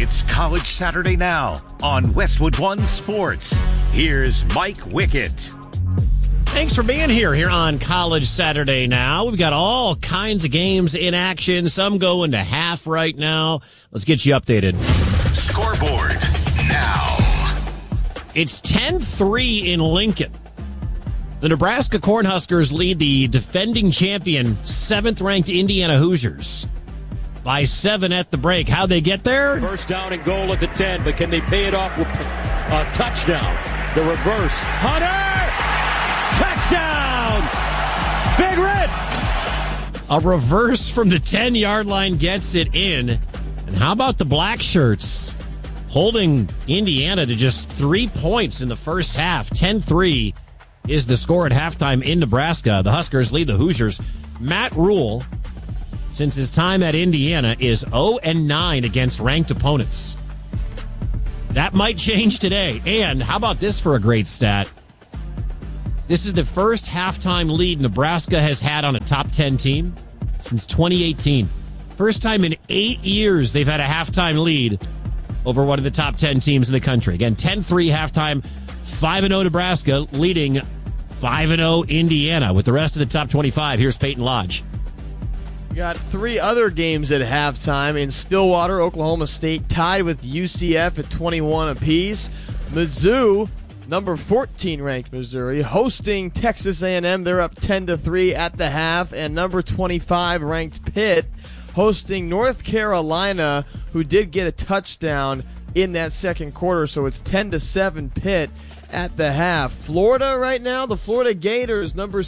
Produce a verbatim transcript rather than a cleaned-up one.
It's College Saturday Now on Westwood One Sports. Here's Mike Wickett. Thanks for being here here on College Saturday Now. We've got all kinds of games in action. Some going to half right now. Let's get you updated. Scoreboard now. It's ten three in Lincoln. The Nebraska Cornhuskers lead the defending champion, seventh-ranked Indiana Hoosiers by seven at the break. How'd they get there? First down and goal at the ten, but can they pay it off with a touchdown? The reverse. Hunter! Touchdown! Big Red! A reverse from the ten-yard line gets it in. And how about the black shirts holding Indiana to just three points in the first half? ten three is the score at halftime in Nebraska. The Huskers lead the Hoosiers. Matt Rule, since his time at Indiana, is oh and nine against ranked opponents. That might change today. And how about this for a great stat? This is the first halftime lead Nebraska has had on a top ten team since twenty eighteen. First time in eight years they've had a halftime lead over one of the top ten teams in the country. Again, ten three halftime, five and oh Nebraska leading five and oh Indiana. With the rest of the top twenty-five, here's Peyton Lodge. We got three other games at halftime. In Stillwater, Oklahoma State tied with U C F at twenty-one apiece. Mizzou, number fourteen ranked Missouri, hosting Texas A and M. They're up ten to three at the half. And number twenty-five ranked Pitt hosting North Carolina, who did get a touchdown in that second quarter. So it's ten to seven Pitt at the half. Florida right now, the Florida Gators, number